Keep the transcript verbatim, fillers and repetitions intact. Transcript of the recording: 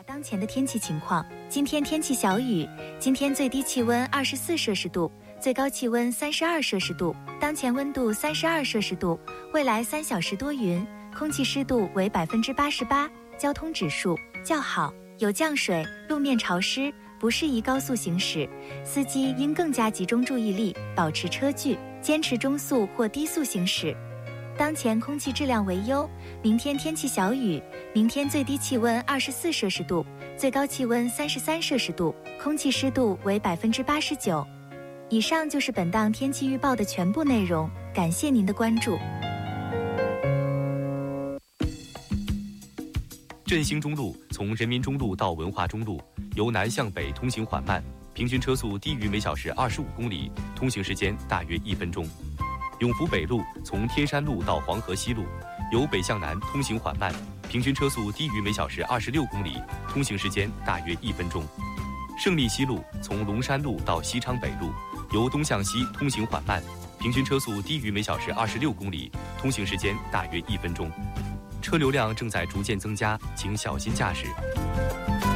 当前的天气情况，今天天气小雨，今天最低气温二十四摄氏度，最高气温三十二摄氏度，当前温度三十二摄氏度，未来三小时多云，空气湿度为百分之八十八，交通指数较好，有降水，路面潮湿，不适宜高速行驶，司机应更加集中注意力，保持车距，坚持中速或低速行驶。当前空气质量为优，明天天气小雨，明天最低气温二十四摄氏度，最高气温三十三摄氏度，空气湿度为百分之八十九。以上就是本档天气预报的全部内容，感谢您的关注。 振兴中路从人民中路到文化中路，由南向北通行缓慢，平均车速低于每小时二十五公里，通行时间大约一分钟。永福北路从天山路到黄河西路，由北向南通行缓慢，平均车速低于每小时二十六公里，通行时间大约一分钟。胜利西路从龙山路到西昌北路，由东向西通行缓慢，平均车速低于每小时二十六公里，通行时间大约一分钟。车流量正在逐渐增加，请小心驾驶。